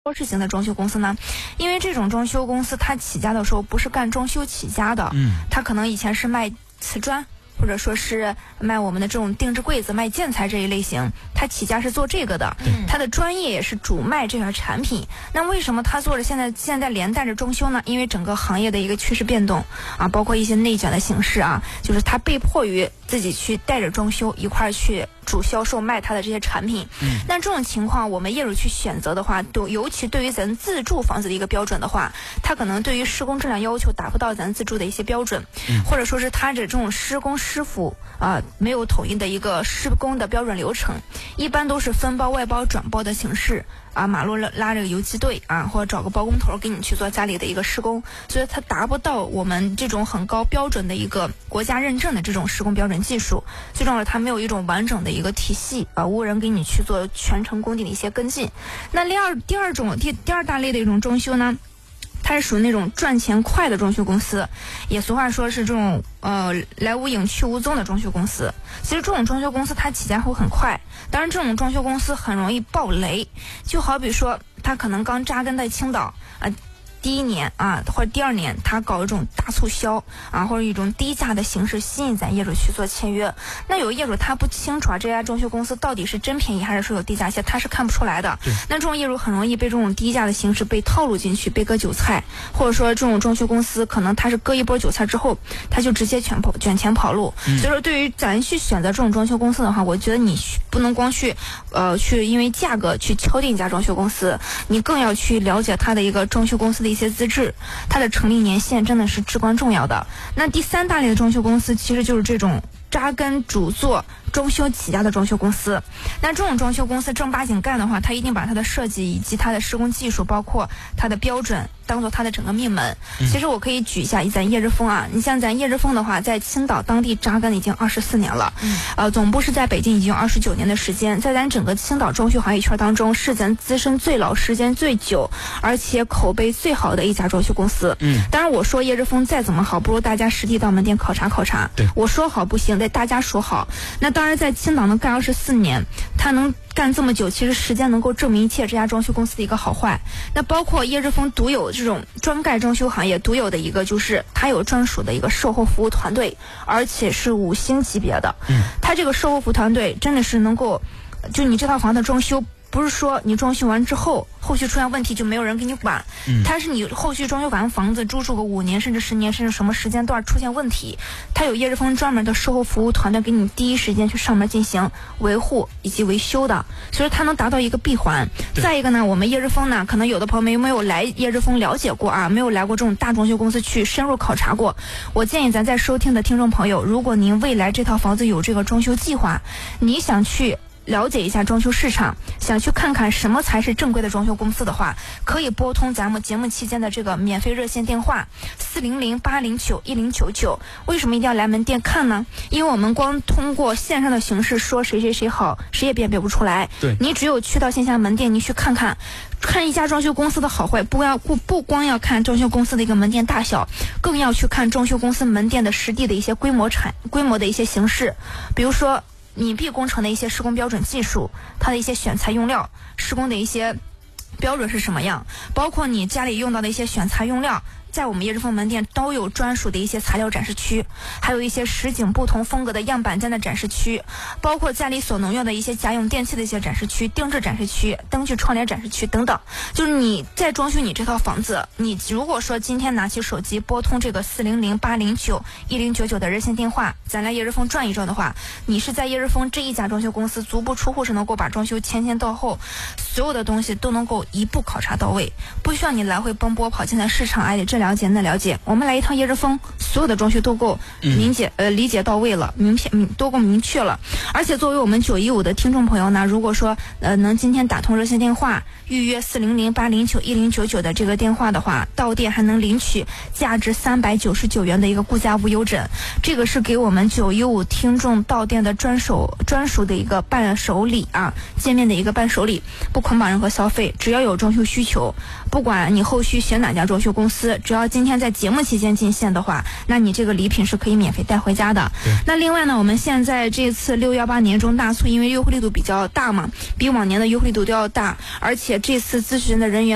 多式型的装修公司呢？因为这种装修公司它起家的时候不是干装修起家的，它可能以前是卖瓷砖，或者说是卖我们的这种定制柜子、卖建材这一类型，它起家是做这个的，它的专业也是主卖这项产品。那为什么它做着现在连带着装修呢？因为整个行业的一个趋势变动啊，包括一些内卷的形式啊，就是它被迫于自己去带着装修一块儿去主销售卖它的这些产品。那这种情况我们业主去选择的话，尤其对于咱自住房子的一个标准的话，它可能对于施工质量要求达不到咱自住的一些标准，或者说是它这种施工师傅没有统一的一个施工的标准流程，一般都是分包外包转包的形式啊，马路拉着个游击队啊，或者找个包工头给你去做家里的一个施工，所以它达不到我们这种很高标准的一个国家认证的这种施工标准技术。最重要的，它没有一种完整的一个体系啊，无人给你去做全程工地的一些跟进。那第二大类的一种装修呢，它是属于那种赚钱快的装修公司，也俗话说是这种来无影去无踪的装修公司。其实这种装修公司它起家会很快，当然这种装修公司很容易爆雷，就好比说它可能刚扎根在青岛第一年啊，或者第二年，他搞一种大促销啊，或者一种低价的形式吸引咱业主去做签约。那有业主他不清楚这家装修公司到底是真便宜还是说有低价些，他是看不出来的。那这种业主很容易被这种低价的形式被套路进去，被割韭菜，或者说这种装修公司可能他是割一波韭菜之后，他就直接卷钱跑路。所以说，对于咱去选择这种装修公司的话，我觉得你不能光去因为价格去敲定一家装修公司，你更要去了解他的一个装修公司的一些资质，它的成立年限真的是至关重要的。那第三大类的装修公司其实就是这种扎根主做装修起家的装修公司。那这种装修公司正八经干的话，它一定把它的设计以及它的施工技术，包括它的标准当做它的整个命门。其实我可以举一下咱叶之峰啊，你像咱叶之峰的话，在青岛当地扎根已经24年了，总部是在北京已经有29年的时间，在咱整个青岛装修行业圈当中，是咱资深最老、时间最久，而且口碑最好的一家装修公司。当然我说叶之峰再怎么好，不如大家实地到门店考察考察。我说好不行，得大家说好。那当然，在青岛能干24年，他能干这么久，其实时间能够证明一切这家装修公司的一个好坏。那包括叶之峰独有这种专盖装修行业独有的一个，就是他有专属的一个售后服务团队，而且是5星级别的。他这个售后服务团队真的是能够，就你这套房子装修，不是说你装修完之后后续出现问题就没有人给你管，它是你后续装修完房子住个5年甚至10年甚至什么时间段出现问题，它有叶之峰专门的售后服务团队给你第一时间去上门进行维护以及维修的，所以它能达到一个闭环。再一个呢，我们叶之峰呢，可能有的朋友没有来叶之峰了解过啊，没有来过这种大装修公司去深入考察过，我建议咱在收听的听众朋友，如果您未来这套房子有这个装修计划，你想去了解一下装修市场，想去看看什么才是正规的装修公司的话，可以拨通咱们节目期间的这个免费热线电话400-809-1099。为什么一定要来门店看呢？因为我们光通过线上的形式说谁好，谁也辨别不出来。你只有去到线下门店，你去看一家装修公司的好坏，不光要看装修公司的一个门店大小，更要去看装修公司门店的实地的一些规模的一些形式，比如说隐蔽工程的一些施工标准技术，它的一些选材用料，施工的一些标准是什么样，包括你家里用到的一些选材用料，在我们叶之峰门店都有专属的一些材料展示区，还有一些实景不同风格的样板间的展示区，包括家里所能用的一些家用电器的一些展示区、定制展示区、灯具窗帘展示区等等。就是你在装修你这套房子，你如果说今天拿起手机拨通这个400-809-1099的热线电话，咱来叶之峰转一转的话，你是在叶之峰这一家装修公司足不出户是能够把装修前到后所有的东西都能够一步考察到位，不需要你来回奔波跑进来市场，这了解那了解，我们来一趟叶之峰，所有的装修都够理解到位了，都够明确了。而且作为我们915的听众朋友呢，如果说能今天打通热线电话预约400-809-1099的这个电话的话，到店还能领取价值399元的一个顾家无忧枕，这个是给我们915听众到店的专属的一个伴手礼啊，见面的一个伴手礼，不捆绑任何消费，只要有装修需求，不管你后续选哪家装修公司，只要今天在节目期间进线的话，那你这个礼品是可以免费带回家的。那另外呢，我们现在这次618年中大促，因为优惠力度比较大嘛，比往年的优惠力度都要大，而且这次咨询的人员